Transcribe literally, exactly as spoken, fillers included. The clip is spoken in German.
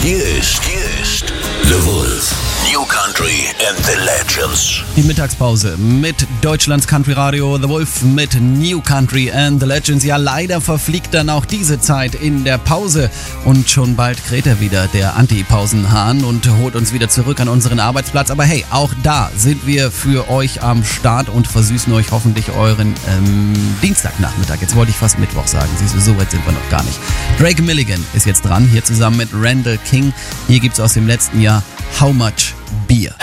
Hier ist, hier ist The Wolf. New Country and the Legends. Die Mittagspause mit Deutschlands Country Radio, The Wolf mit New Country and the Legends. Ja, leider verfliegt dann auch diese Zeit in der Pause und schon bald kräht er wieder, der Anti-Pausenhahn, und holt uns wieder zurück an unseren Arbeitsplatz. Aber hey, auch da sind wir für euch am Start und versüßen euch hoffentlich euren ähm, Dienstagnachmittag. Jetzt wollte ich fast Mittwoch sagen, siehst du, so weit sind wir noch gar nicht. Drake Milligan ist jetzt dran, hier zusammen mit Randall King. Hier gibt's aus dem letzten Jahr How Much Beer.